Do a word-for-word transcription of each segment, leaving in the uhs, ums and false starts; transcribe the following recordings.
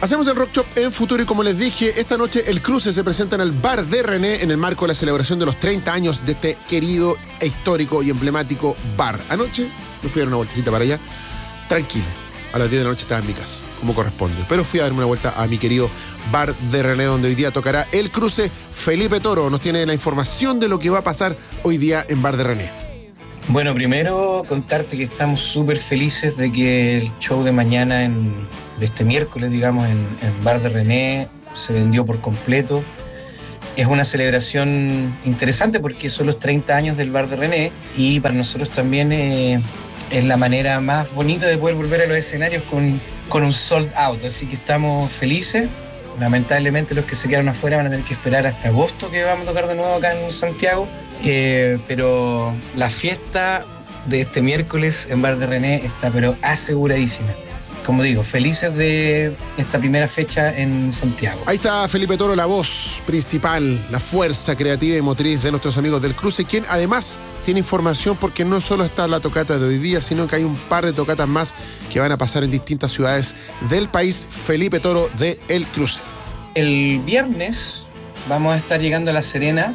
Hacemos el Rock Shop en Futuro y como les dije, esta noche el Cruce se presenta en el Bar de René en el marco de la celebración de los treinta años de este querido, histórico y emblemático bar. Anoche me fui a dar una vueltecita para allá, tranquilo. A las diez de la noche estaba en mi casa, como corresponde. Pero fui a darme una vuelta a mi querido Bar de René, donde hoy día tocará el Cruce. Felipe Toro nos tiene la información de lo que va a pasar hoy día en Bar de René. Bueno, primero contarte que estamos súper felices de que el show de mañana, en, de este miércoles, digamos, en, en Bar de René, se vendió por completo. Es una celebración interesante porque son los treinta años del Bar de René y para nosotros también eh, es la manera más bonita de poder volver a los escenarios con, con un sold out. Así que estamos felices. Lamentablemente los que se quedaron afuera van a tener que esperar hasta agosto, que vamos a tocar de nuevo acá en Santiago. Eh, pero la fiesta de este miércoles en Bar de René está pero aseguradísima. Como digo, felices de esta primera fecha en Santiago. Ahí está Felipe Toro, la voz principal, la fuerza creativa y motriz de nuestros amigos del Cruce, quien además tiene información porque no solo está la tocata de hoy día, sino que hay un par de tocatas más que van a pasar en distintas ciudades del país. Felipe Toro de El Cruce. El viernes vamos a estar llegando a La Serena,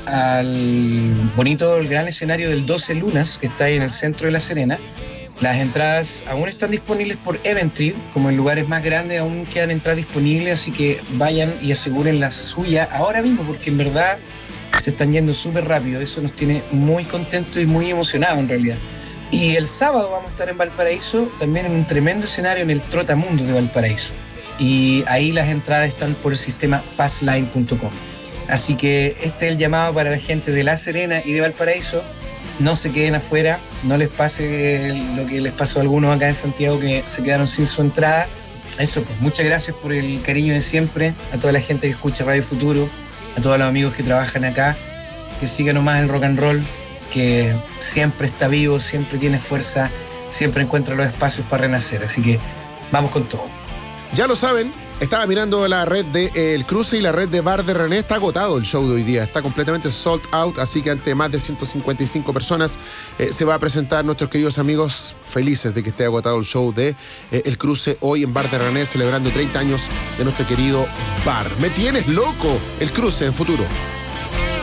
al bonito, el gran escenario del doce Lunas, que está ahí en el centro de La Serena. Las entradas aún están disponibles por Eventrid, como en lugares más grandes aún quedan entradas disponibles, así que vayan y aseguren la suya ahora mismo, porque en verdad se están yendo súper rápido. Eso nos tiene muy contentos y muy emocionados en realidad. Y el sábado vamos a estar en Valparaíso, también en un tremendo escenario en el Trotamundos de Valparaíso. Y ahí las entradas están por el sistema passline punto com. Así que este es el llamado para la gente de La Serena y de Valparaíso. No se queden afuera, no les pase lo que les pasó a algunos acá en Santiago que se quedaron sin su entrada. Eso, pues muchas gracias por el cariño de siempre, a toda la gente que escucha Radio Futuro, a todos los amigos que trabajan acá, que sigan nomás el rock and roll, que siempre está vivo, siempre tiene fuerza, siempre encuentra los espacios para renacer. Así que vamos con todo. Ya lo saben, estaba mirando la red de El Cruce y la red de Bar de René. Está agotado el show de hoy día, está completamente sold out, así que ante más de ciento cincuenta y cinco personas eh, se va a presentar nuestros queridos amigos, felices de que esté agotado el show de eh, El Cruce hoy en Bar de René, celebrando treinta años de nuestro querido bar. ¡Me tienes loco! El Cruce en Futuro.